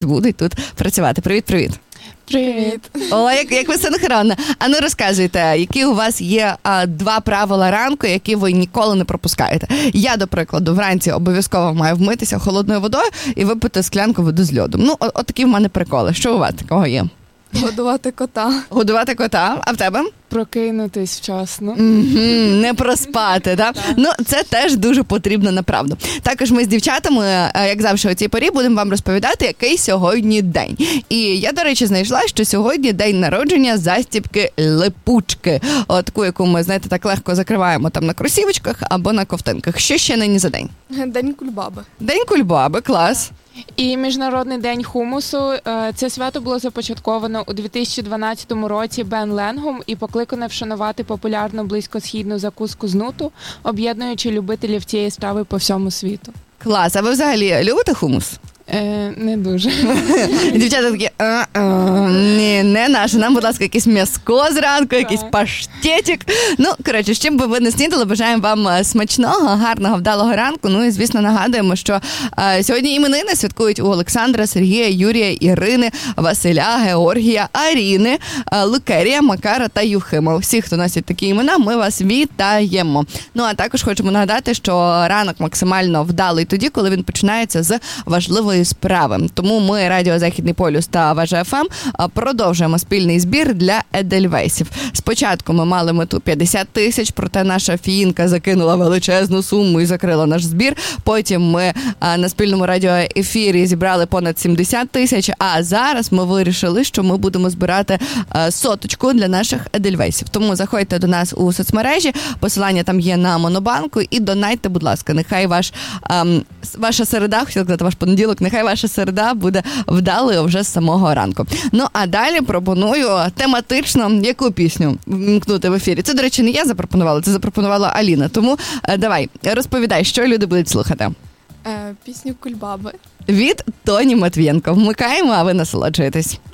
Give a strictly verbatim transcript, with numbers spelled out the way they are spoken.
будуть тут працювати. Привіт-привіт. Привіт. О, як, як ви синхронно. А ну розказуйте, які у вас є а, два правила ранку, які ви ніколи не пропускаєте. Я, до прикладу, вранці обов'язково маю вмитися холодною водою і випити склянку води з льодом. Ну, от, от такі в мене приколи. Що у вас такого є? Годувати кота. Годувати кота, а в тебе? Прокинутись вчасно. Mm-hmm, не проспати, так? Так. Ну, це теж дуже потрібно, направду. Також ми з дівчатами, як завжди, у цій порі будемо вам розповідати, який сьогодні день. І я, до речі, знайшла, що сьогодні день народження застібки липучки. О, таку, яку ми, знаєте, так легко закриваємо там на кросівочках або на ковтинках. Що ще нині за день? День кульбаби. День кульбаби, клас. І Міжнародний день хумусу. Це свято було започатковано у дві тисячі дванадцятому році Бен Ленгом і покликане вшанувати популярну близькосхідну закуску з нуту, об'єднуючи любителів цієї страви по всьому світу. Клас. А ви взагалі любите хумус? Е, не дуже. Дівчата такі, а-а, ні, не наше. Нам, будь ласка, якесь м'яско зранку, якийсь паштетик. Ну, коротше, з чим би ви не снідали, бажаємо вам смачного, гарного, вдалого ранку. Ну і, звісно, нагадуємо, що а, сьогодні іменини святкують у Олександра, Сергія, Юрія, Ірини, Василя, Георгія, Аріни, а, Лукерія, Макара та Юхима. Всі, хто носять такі імена, ми вас вітаємо. Ну, а також хочемо нагадати, що ранок максимально вдалий тоді, коли він починається з важливої справи. Тому ми, Радіо Західний полюс та Важа еф ем, продовжуємо спільний збір для Едельвейсів. Спочатку ми мали мету п'ятдесят тисяч, проте наша фіїнка закинула величезну суму і закрила наш збір. Потім ми на спільному радіоефірі зібрали понад сімдесят тисяч, а зараз ми вирішили, що ми будемо збирати соточку для наших Едельвейсів. Тому заходьте до нас у соцмережі, посилання там є на Монобанку, і донайте, будь ласка, нехай ваш, ем, ваша середа, хотіла сказати, ваш понеділок, нехай ваша середа буде вдалою вже з самого ранку. Ну, а далі пропоную тематично яку пісню вмкнути в ефірі. Це, до речі, не я запропонувала, це запропонувала Аліна. Тому е, давай, розповідай, що люди будуть слухати. Е, пісню кульбаби. Від Тоні Матвієнко. Вмикаємо, а ви насолоджуєтесь.